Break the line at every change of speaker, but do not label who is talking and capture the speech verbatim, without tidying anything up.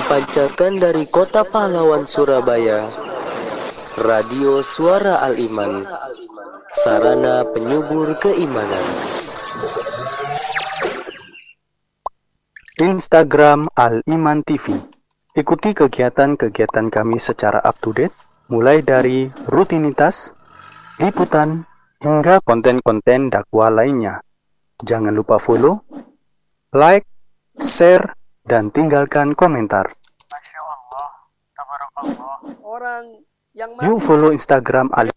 Dipancarkan dari Kota Pahlawan, Surabaya, Radio Suara Al-Iman, sarana penyubur keimanan.
Instagram Al-Iman T V. Ikuti kegiatan-kegiatan kami secara up-to-date, mulai dari rutinitas, liputan, hingga konten-konten dakwah lainnya. Jangan lupa follow, like, share, dan tinggalkan komentar.
Masya Allah, tabarakallah. Orang yang
Yuk follow Instagram Al